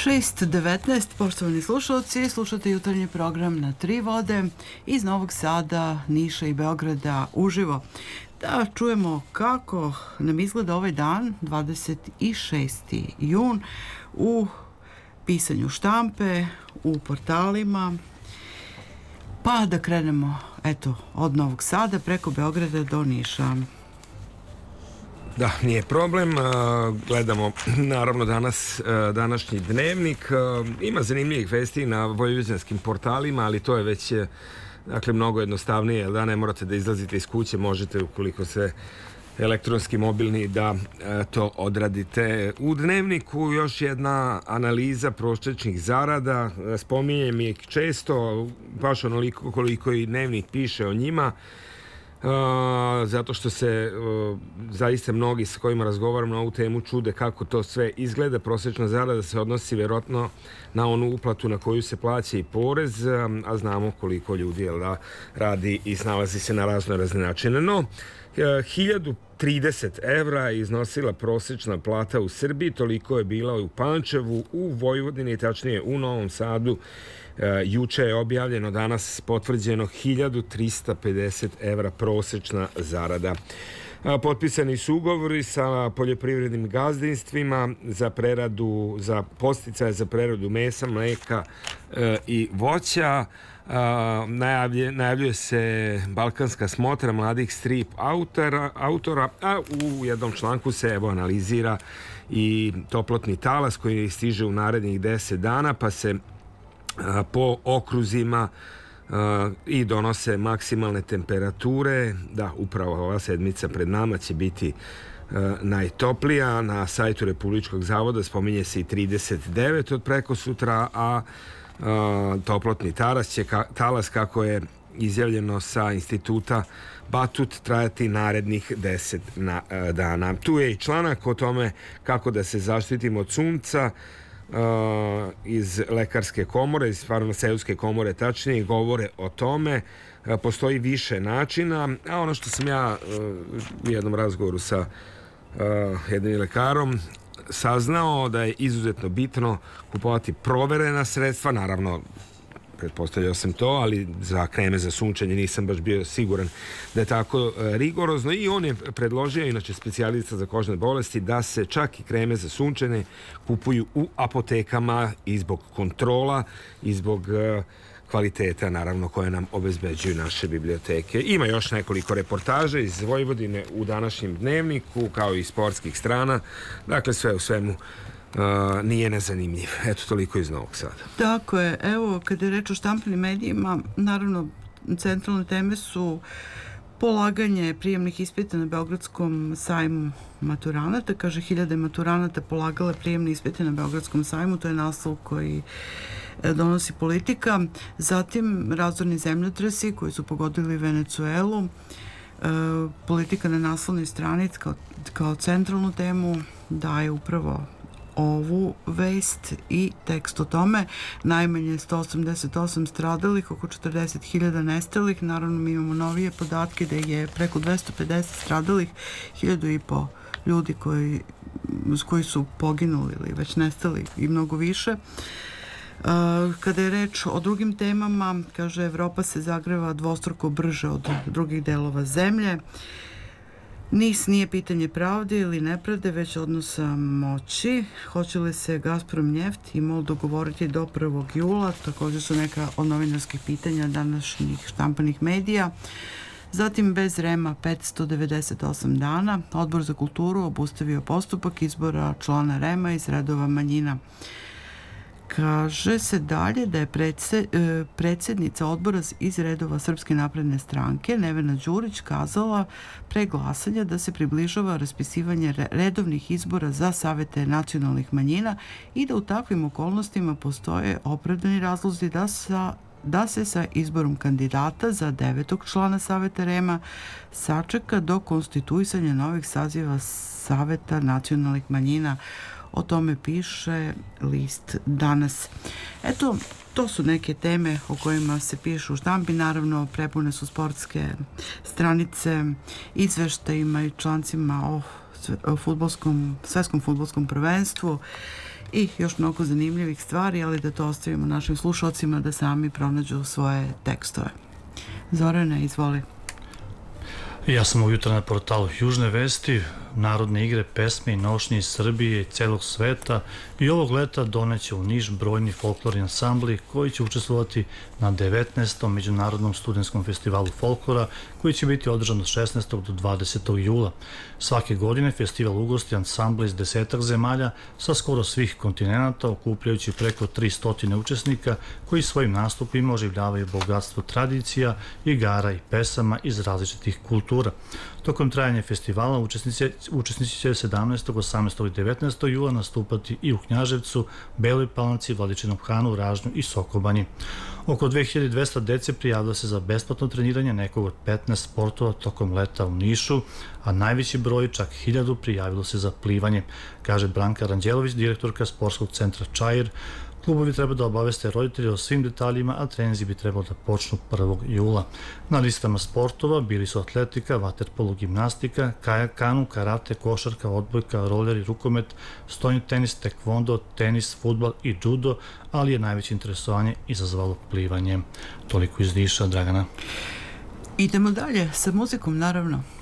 6:19, poštovani slušalci, slušate jutarnji program na Tri vode iz Novog Sada, Niša i Beograda uživo. Da čujemo kako nam izgleda ovaj dan, 26. jun, u pisanju štampe, u portalima. Pa da krenemo, eto, od Novog Sada preko Beograda do Niša. Da, nije problem. Gledamo naravno današnji dnevnik. Ima zanimljivih vesti na vojvođanskim portalima, ali to je već mnogo jednostavnije, da ne morate da izlazite iz kuće, možete ukoliko se elektronski mobilni da to odradite. U dnevniku još jedna analiza prosječnih zarada, spominjem ih često, baš onoliko koliko i dnevnik piše o njima, zato što se zaista mnogi s kojima razgovaram na ovu temu čude kako to sve izgleda. Prosječna zarada se odnosi vjerojatno na onu uplatu na koju se plaća i porez, a znamo koliko ljudi radi i snalazi se na razne načine. No, 1030 evra iznosila prosječna plata u Srbiji, toliko je bila u Pančevu, u Vojvodini, tačnije u Novom Sadu. Juče je objavljeno, danas potvrđeno 1350 evra prosječna zarada. Potpisani su ugovori sa poljoprivrednim gazdinstvima za podsticaje za preradu mesa, mleka i voća. Najavljuje se balkanska smotra mladih strip autora, a u jednom članku se analizira i toplotni talas koji stiže u narednih 10 dana, pa se po okruzima i donose maksimalne temperature. Da, upravo ova sedmica pred nama će biti najtoplija. Na sajtu Republičkog zavoda spominje se i 39 od prekosutra, a toplotni talas, kako je izjavljeno sa instituta Batut, trajati narednih 10 dana. Tu je i članak o tome kako da se zaštitimo od sunca iz lekarske komore, iz farmaceutske komore tačnije, govore o tome. Postoji više načina, a ono što sam ja u jednom razgovoru sa jednim lekarom saznao, da je izuzetno bitno kupovati proverena sredstva, naravno pretpostavljao sam to, ali za kreme za sunčanje nisam baš bio siguran da je tako rigorozno, i on je predložio, inače specijalista za kožne bolesti, da se čak i kreme za sunčanje kupuju u apotekama i zbog kontrola i zbog kvaliteta, naravno, koje nam obezbeđuju naše biblioteke. Ima još nekoliko reportaža iz Vojvodine u današnjem dnevniku, kao i sportskih strana. Dakle, sve u svemu nije nezanimljiv. Eto, toliko iz Novog Sada. Tako je. Evo, kada je reč o štampanim medijima, naravno, centralne teme su polaganje prijemnih ispita na Beogradskom sajmu maturanata. Kaže, 1000 maturanata polagale prijemne ispite na Beogradskom sajmu. To je naslov koji donosi Politika. Zatim, razorni zemljotresi koji su pogodili Venecuelu. Politika na naslovnoj stranici kao centralnu temu daje upravo ovu vest i tekst o tome. Najmanje 188 stradalih, oko 40.000 nestalih. Naravno, mi imamo novije podatke da je preko 250 stradalih, 1.500 ljudi koji su poginuli ili već nestali i mnogo više. Kada je reč o drugim temama, kaže, Evropa se zagreva dvostruko brže od drugih delova zemlje. NIS nije pitanje pravde ili nepravde, već odnosa moći. Hoće li se Gazprom Njeft i MOL dogovoriti do 1. jula? Također su neka od novinarskih pitanja današnjih štampanih medija. Zatim, bez REM-a 598 dana. Odbor za kulturu obustavio postupak izbora člana REM-a iz redova manjina. Kaže se dalje da je predsjednica odbora iz redova Srpske napredne stranke Nevena Đurić kazala pre glasanja da se približava raspisivanje redovnih izbora za savete nacionalnih manjina i da u takvim okolnostima postoje opravdani razlozi da se sa izborom kandidata za 9. člana saveta REM-a sačeka do konstituisanja novih saziva saveta nacionalnih manjina. O tome piše list Danas. Eto, to su neke teme o kojima se piše u štampi. Naravno, prepune su sportske stranice izveštajima i člancima o svetskom fudbalskom prvenstvu i još mnogo zanimljivih stvari, ali da to ostavimo našim slušalcima da sami pronađu svoje tekstove. Zorane, izvoli. Ja sam ujutro na portalu Južne vesti, narodne igre, pesme i nošnje iz Srbije i celog sveta i ovog leta doneće u Niš brojni folklorni ansambli koji će učestvovati na 19. Međunarodnom studentskom festivalu folklora koji će biti održan od 16. do 20. jula. Svake godine festival ugosti ansambla iz 10 zemalja sa skoro svih kontinenta, okupljajući preko 300 učesnika koji svojim nastupima oživljavaju bogatstvo tradicija, igara i pesama iz različitih kultura. Tokom trajanja festivala učesnici će 17., 18. i 19. jula nastupati i u Knjaževcu, Beloj Palanci, Vladičinom Hanu, Ražnju i Sokobanji. Oko 2200 dece prijavilo se za besplatno treniranje nekog od 15 sportova tokom leta u Nišu, a najveći broj, čak 1000, prijavilo se za plivanje, kaže Branka Ranđelović, direktorka sportskog centra Čair. Klubovi treba da obaveste roditelje o svim detaljima, a treninzi bi trebalo da počnu 1. jula. Na listama sportova bili su atletika, vaterpolo, gimnastika, kajak, kanu, karate, košarka, odbojka, roler i rukomet, stojni tenis, tekvondo, tenis, fudbal i judo, ali je najveće interesovanje izazvalo plivanje. Toliko iz Niša, Dragana. Idemo dalje sa muzikom, naravno.